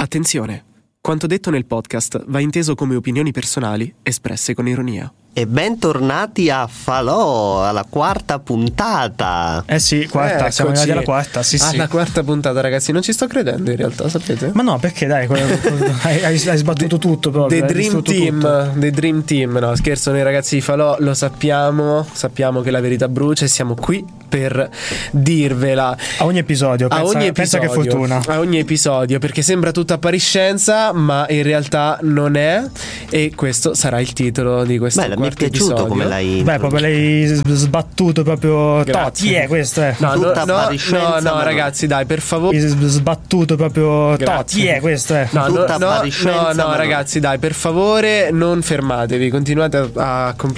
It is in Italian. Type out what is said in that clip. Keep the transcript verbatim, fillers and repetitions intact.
Attenzione! Quanto detto nel podcast va inteso come opinioni personali espresse con ironia. E bentornati a Falò, alla quarta puntata. Eh sì, quarta, Eh, siamo eccoci. arrivati alla quarta, sì sì. Alla quarta puntata, ragazzi, non ci sto credendo in realtà, sapete? Ma no, perché dai, hai, hai, hai sbattuto tutto proprio. The hai Dream distrutto Team, tutto. The Dream Team, no scherzo, noi ragazzi di Falò lo sappiamo, sappiamo che la verità brucia e siamo qui per dirvela A ogni episodio, a pensa, ogni pensa episodio, che fortuna. a ogni episodio, perché sembra tutta appariscenza ma in realtà non è, e questo sarà il titolo di questo Beh, mi è quarto piaciuto episodio. come l'hai Beh, proprio l'hai sbattuto proprio. Grazie. Chi è questo? È No, no, Tutta no, appariscenza, no, no, ma ragazzi, dai, per favore. Sbattuto proprio. Grazie. Chi è questo? È No, no, Tutta no, appariscenza, no, ma no, no. ragazzi, dai, per favore, non fermatevi, continuate a, a